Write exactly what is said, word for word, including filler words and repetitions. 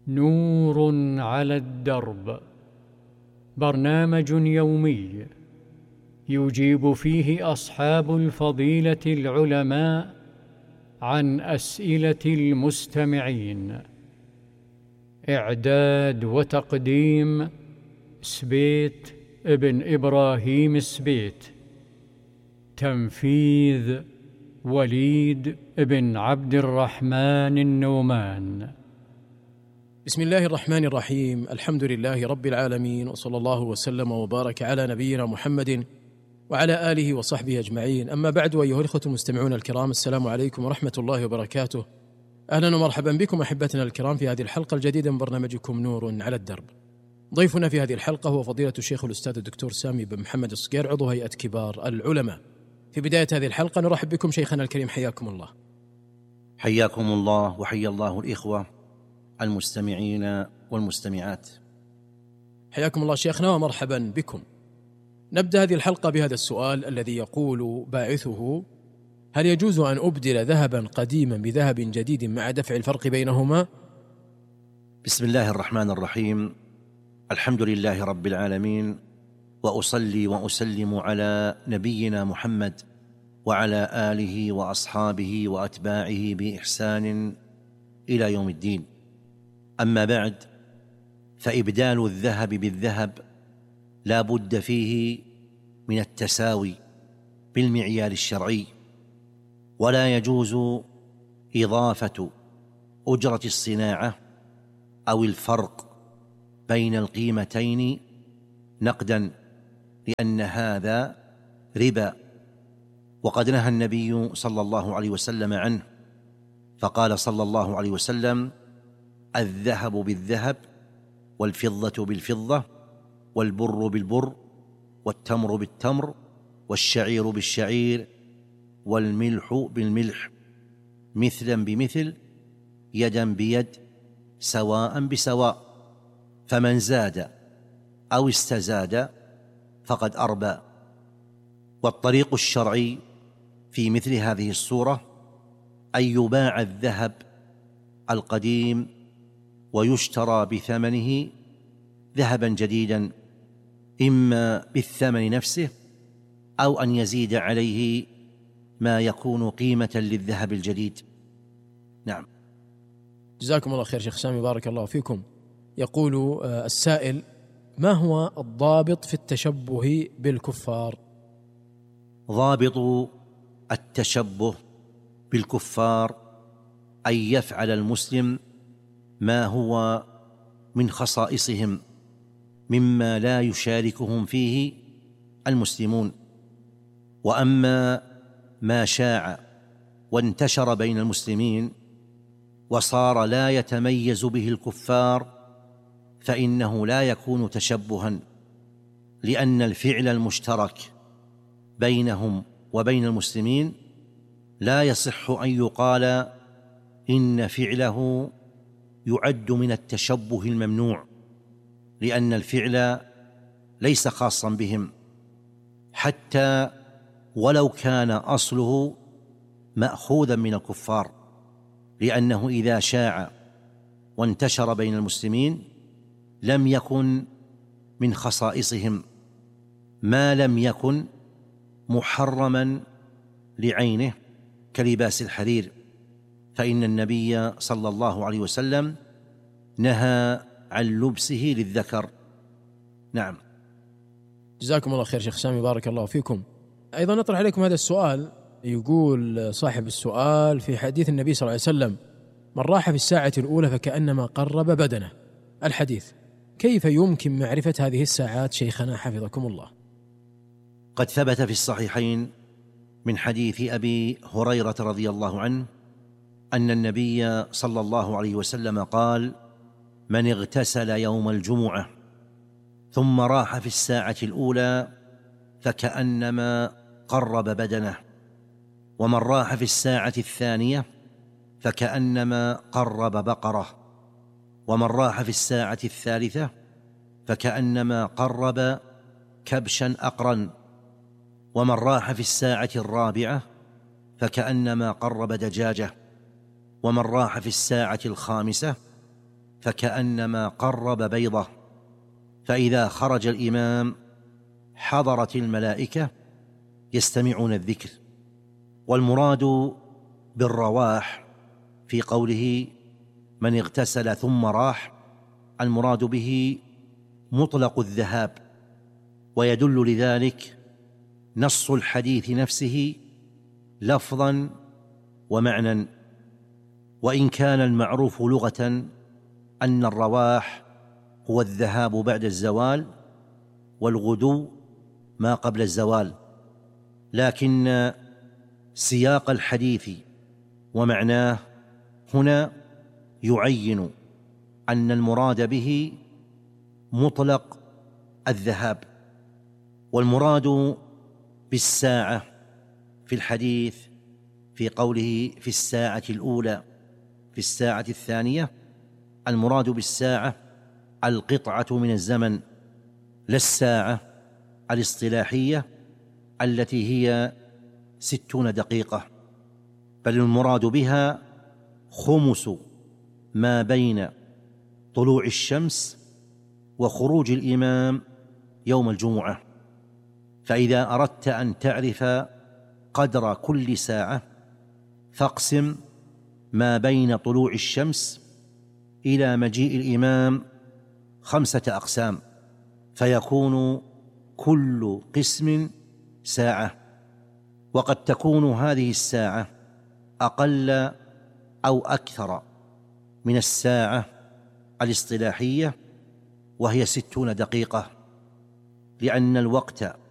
نور على الدرب، برنامج يومي يجيب فيه أصحاب الفضيلة العلماء عن أسئلة المستمعين. إعداد وتقديم سبيت ابن إبراهيم سبيت. تنفيذ وليد بن عبد الرحمن النومان. بسم الله الرحمن الرحيم. الحمد لله رب العالمين، وصلى الله وسلم وبارك على نبينا محمد وعلى آله وصحبه أجمعين. أما بعد، أيها الإخوة المستمعون الكرام، السلام عليكم ورحمة الله وبركاته. أهلا ومرحبا بكم أحبتنا الكرام في هذه الحلقة الجديدة من برنامجكم نور على الدرب. ضيفنا في هذه الحلقة هو فضيلة الشيخ الأستاذ الدكتور سامي بن محمد الصقير، عضو هيئة كبار العلماء. في بداية هذه الحلقة نرحب بكم شيخنا الكريم، حياكم الله. حياكم الله وحيا الله الإخوة المستمعين والمستمعات. حياكم الله شيخنا ومرحبا بكم. نبدأ هذه الحلقة بهذا السؤال الذي يقول باعثه: هل يجوز أن أبدل ذهبا قديما بذهب جديد مع دفع الفرق بينهما؟ بسم الله الرحمن الرحيم. الحمد لله رب العالمين، وأصلي وأسلم على نبينا محمد وعلى آله وأصحابه وأتباعه بإحسان إلى يوم الدين. أما بعد، فإبدال الذهب بالذهب لا بد فيه من التساوي بالمعيار الشرعي، ولا يجوز إضافة أجرة الصناعة أو الفرق بين القيمتين نقدا، لأن هذا ربا، وقد نهى النبي صلى الله عليه وسلم عنه، فقال صلى الله عليه وسلم: الذهب بالذهب، والفضة بالفضة، والبر بالبر، والتمر بالتمر، والشعير بالشعير، والملح بالملح، مثلا بمثل، يدا بيد، سواء بسواء، فمن زاد أو استزاد فقد أربى. والطريق الشرعي في مثل هذه الصورة أن يباع الذهب القديم ويشترى بثمنه ذهبا جديدا، إما بالثمن نفسه أو أن يزيد عليه ما يكون قيمة للذهب الجديد. نعم. جزاكم الله خير شيخ سامي، بارك الله فيكم. يقول السائل: ما هو الضابط في التشبه بالكفار؟ ضابط التشبه بالكفار أن يفعل المسلم ما هو من خصائصهم مما لا يشاركهم فيه المسلمون. وأما ما شاع وانتشر بين المسلمين وصار لا يتميز به الكفار فإنه لا يكون تشبها، لأن الفعل المشترك بينهم وبين المسلمين لا يصح أن يقال إن فعله يعد من التشبه الممنوع، لأن الفعل ليس خاصا بهم، حتى ولو كان أصله مأخوذا من الكفار، لأنه إذا شاع وانتشر بين المسلمين لم يكن من خصائصهم، ما لم يكن محرما لعينه كلباس الحرير، فإن النبي صلى الله عليه وسلم نهى عن لبسه للذكر. نعم. جزاكم الله خير شيخ سامي، بارك الله فيكم. أيضا نطرح عليكم هذا السؤال. يقول صاحب السؤال: في حديث النبي صلى الله عليه وسلم: من راح في الساعة الأولى فكأنما قرب بدنه، الحديث، كيف يمكن معرفة هذه الساعات شيخنا حفظكم الله؟ قد ثبت في الصحيحين من حديث أبي هريرة رضي الله عنه أن النبي صلى الله عليه وسلم قال: من اغتسل يوم الجمعة ثم راح في الساعة الأولى فكأنما قرب بدنه، ومن راح في الساعة الثانية فكأنما قرب بقرة، ومن راح في الساعة الثالثة فكأنما قرب كبشا أقرا، ومن راح في الساعة الرابعة فكأنما قرب دجاجة، ومن راح في الساعة الخامسة فكأنما قرب بيضة، فإذا خرج الإمام حضرت الملائكة يستمعون الذكر. والمراد بالرواح في قوله من اغتسل ثم راح، المراد به مطلق الذهاب، ويدل لذلك نص الحديث نفسه لفظا ومعنى. وإن كان المعروف لغة أن الرواح هو الذهاب بعد الزوال، والغدو ما قبل الزوال، لكن سياق الحديث ومعناه هنا يعين أن المراد به مطلق الذهاب. والمراد بالساعة في الحديث في قوله في الساعة الأولى في الساعة الثانية، المراد بالساعة القطعة من الزمن، لا الساعة الاصطلاحية التي هي ستون دقيقة، بل المراد بها خمس ما بين طلوع الشمس وخروج الإمام يوم الجمعة. فإذا أردت أن تعرف قدر كل ساعة فاقسم ما بين طلوع الشمس إلى مجيء الإمام خمسة أقسام، فيكون كل قسم ساعة. وقد تكون هذه الساعة أقل أو أكثر من الساعة الاصطلاحية وهي ستون دقيقة، لأن الوقت